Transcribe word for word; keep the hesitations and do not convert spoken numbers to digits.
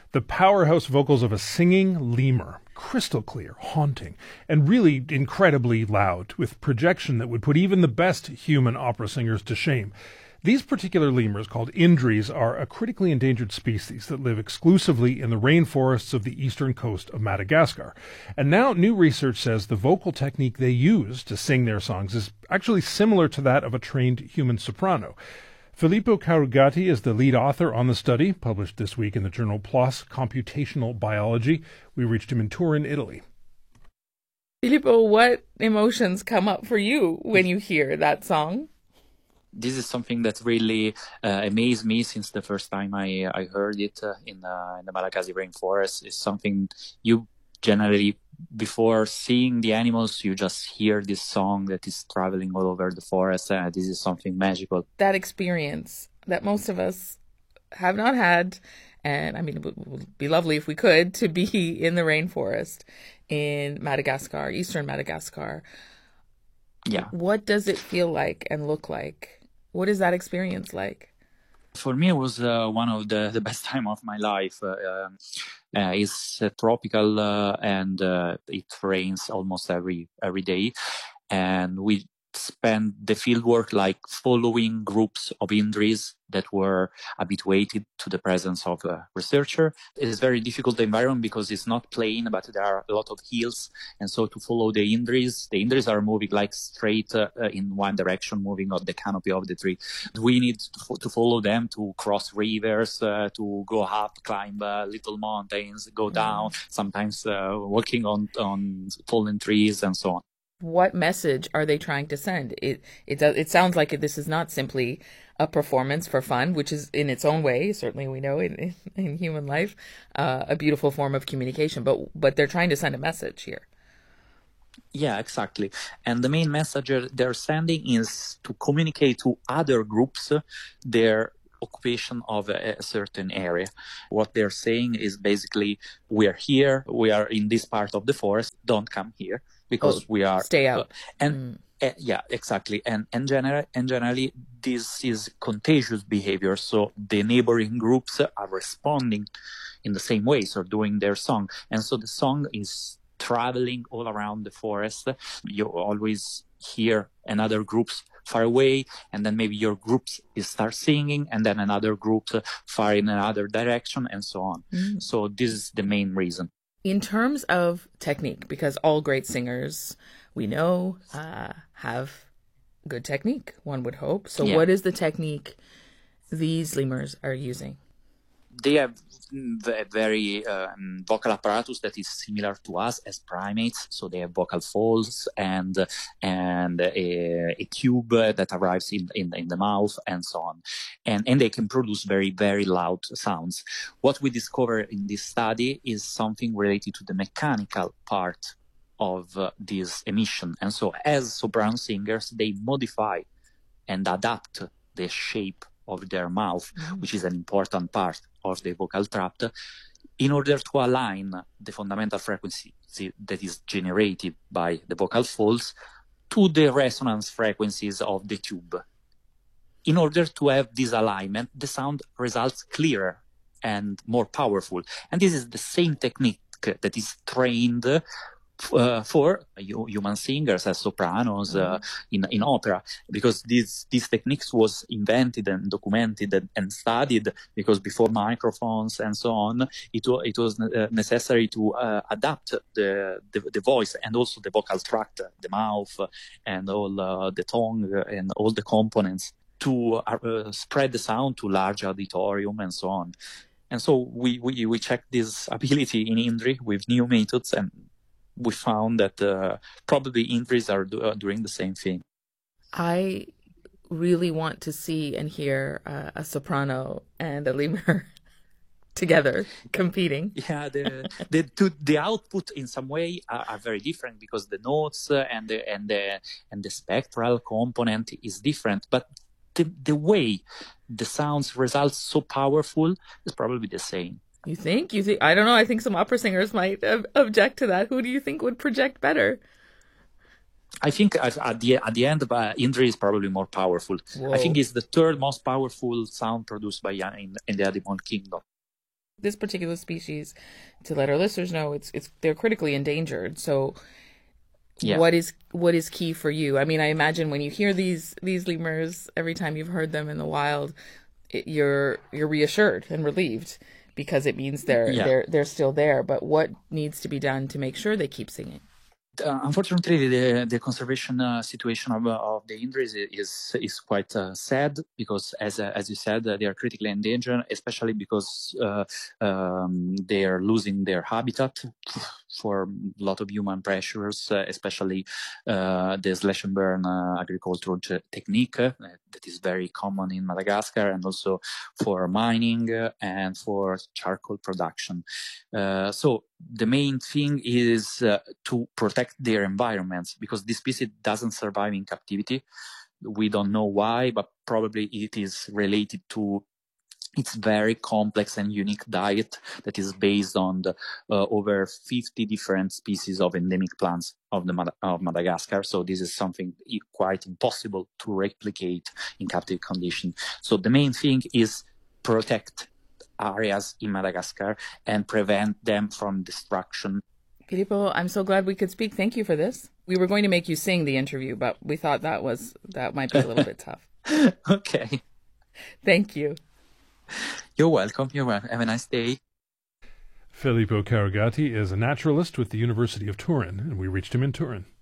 The powerhouse vocals of a singing lemur, crystal clear, haunting, and really incredibly loud, with projection that would put even the best human opera singers to shame. These particular lemurs, called indris, are a critically endangered species that live exclusively in the rainforests of the eastern coast of Madagascar. And now new research says the vocal technique they use to sing their songs is actually similar to that of a trained human soprano. Filippo Carugati is the lead author on the study, published this week in the journal PLOS Computational Biology. We reached him in Turin, Italy. Filippo, what emotions come up for you when you hear that song? This is something that really uh, amazed me since the first time I I heard it uh, in, uh, in the Malagasy rainforest. It's something you generally, before seeing the animals, you just hear this song that is traveling all over the forest. Uh, this is something magical. That experience that most of us have not had, and I mean, it would be lovely if we could, to be in the rainforest in Madagascar, eastern Madagascar. Yeah. What does it feel like and look like? What is that experience like? For me, it was uh, one of the, the best time of my life. Uh, uh, it's uh, tropical uh, and uh, it rains almost every every day. And we spent the fieldwork like following groups of indris that were habituated to the presence of a researcher. It is a very difficult environment because it's not plain, but there are a lot of hills. And so to follow the indris, the indris are moving like straight uh, in one direction, moving on the canopy of the tree. We need to, fo- to follow them to cross rivers, uh, to go up, climb uh, little mountains, go down, mm. sometimes uh, walking on, on fallen trees and so on. What message are they trying to send? It it does it sounds like this is not simply a performance for fun, which is in its own way, certainly we know in in, in human life, uh, a beautiful form of communication. But but they're trying to send a message here. Yeah, exactly. And the main message they're sending is to communicate to other groups their occupation of a, a certain area. What they're saying is basically, we are here, we are in this part of the forest, don't come here. Because oh, we are stay out, uh, and mm. uh, yeah, exactly, and and general and generally this is contagious behavior. So the neighboring groups are responding in the same way, so doing their song, and so the song is traveling all around the forest. You always hear another groups far away, and then maybe your groups start singing, and then another group far in another direction, and so on. Mm. So this is the main reason. In terms of technique, because all great singers we know uh, have good technique, one would hope. So yeah. What is the technique these lemurs are using? They have a very um, vocal apparatus that is similar to us as primates. So they have vocal folds and and a, a tube that arrives in, in in the mouth and so on, and and they can produce very very loud sounds. What we discover in this study is something related to the mechanical part of uh, this emission, and so as soprano singers, they modify and adapt the shape of their mouth, mm. which is an important part of the vocal tract, in order to align the fundamental frequency that is generated by the vocal folds to the resonance frequencies of the tube. In order to have this alignment, the sound results clearer and more powerful. And this is the same technique that is trained Uh, for human singers as sopranos uh, mm-hmm. in in opera, because these these techniques was invented and documented and, and studied, because before microphones and so on, it, it was uh, necessary to uh, adapt the, the the voice and also the vocal tract, the mouth and all uh, the tongue and all the components to uh, spread the sound to large auditorium and so on. And so we we we checked this ability in indri with new methods, and we found that uh, probably indris are do- uh, doing the same thing. I really want to see and hear uh, a soprano and a lemur together competing. Yeah, the the to, the output in some way are, are very different, because the notes uh, and the and the and the spectral component is different, but the the way the sounds results so powerful is probably the same. You think? You think? I don't know. I think some opera singers might uh, object to that. Who do you think would project better? I think at, at the at the end, uh, indri is probably more powerful. Whoa. I think it's the third most powerful sound produced by in, in the animal kingdom. This particular species, to let our listeners know, it's it's they're critically endangered. So yeah. what is what is key for you? I mean, I imagine when you hear these these lemurs, every time you've heard them in the wild, it, you're you're reassured and relieved because it means they're yeah. they're they're still there. But what needs to be done to make sure they keep singing? Uh, unfortunately, the, the conservation uh, situation of, uh, of the Indris is is quite uh, sad because, as uh, as you said, uh, they are critically endangered, especially because uh, um, they are losing their habitat for a lot of human pressures, uh, especially uh, the slash and burn uh, agricultural technique uh, that is very common in Madagascar, and also for mining uh, and for charcoal production. Uh, so the main thing is uh, to protect their environments, because this species doesn't survive in captivity. We don't know why, but probably it is related to its very complex and unique diet that is based on the, uh, over fifty different species of endemic plants of the Mad- of Madagascar. So this is something quite impossible to replicate in captive condition. So the main thing is protect areas in Madagascar and prevent them from destruction. Filippo, I'm so glad we could speak. Thank you for this. We were going to make you sing the interview, but we thought that was that might be a little bit tough. Okay. Thank you. You're welcome. You're welcome. Have a nice day. Filippo Carugati is a naturalist with the University of Turin, and we reached him in Turin.